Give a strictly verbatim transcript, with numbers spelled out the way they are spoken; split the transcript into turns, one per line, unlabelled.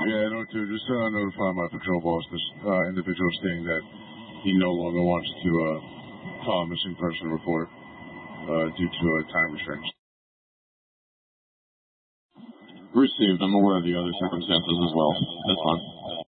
Yeah, I know too. Just uh, notify my patrol boss, this uh, individual stating that he no longer wants to uh, file a missing person report uh, due to uh, time restraints.
Received. I'm aware of the other circumstances as well. That's fine.